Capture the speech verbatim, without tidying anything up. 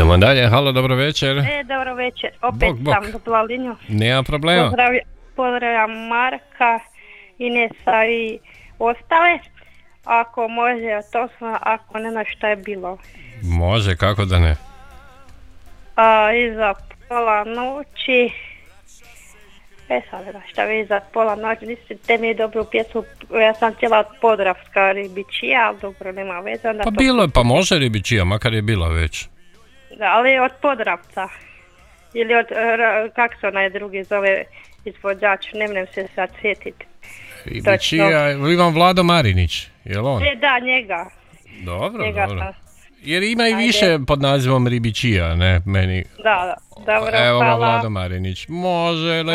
Idemo dalje, halo, dobro večer. E, dobro večer, opet Bok, bok. sam dobila liniju. Nema problema. Pozdrav, pozdravljam Marka, Inesa i ostale. Ako može, to sam, ako ne na šta je bilo. Može, kako da ne. A, iza pola noći, e sad ne znam šta vi iza pola noći, mislite mi dobru pjesmu, ja sam htjela od Podravska Ribičija, ali dobro, nema veze. Onda Pa to... bilo je, pa može Ribičija, makar je bila već. Da, ali od Podravca. Ili od, kak se onaj drugi zove izvođač, ne mnem se sad sjetiti. Ribičija, Ivan Vlado Marinić, jel on? E, da, njega. Dobro, njega dobro. sam. Jer ima i Ajde. više pod nazivom Ribičija, ne, meni. Da, da, dobro, Evo ga hvala. Vlado Marinić, može.